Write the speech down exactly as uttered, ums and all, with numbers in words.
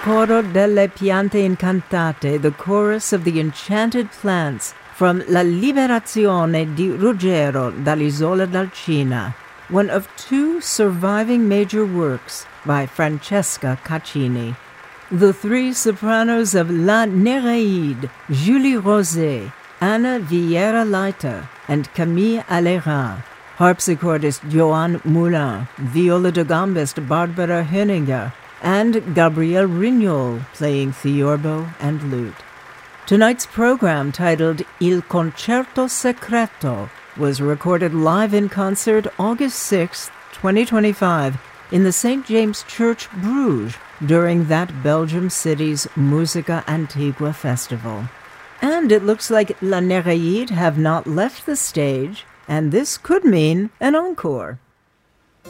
Coro delle piante incantate, the chorus of the enchanted plants from La Liberazione di Ruggero dall'Isola d'Alcina, one of two surviving major works by Francesca Caccini. The three sopranos of La Néréide, Julie Rosé, Anna Vieira Leiter, and Camille Allérin, harpsichordist Joan Moulin, viola da gambist Barbara Henninger, and Gabriel Rignol playing theorbo and lute. Tonight's program, titled Il Concerto Secreto, was recorded live in concert August sixth, twenty twenty-five, in the Saint James Church, Bruges, during that Belgium city's Musica Antigua festival. And it looks like La Néréide have not left the stage, and this could mean an encore.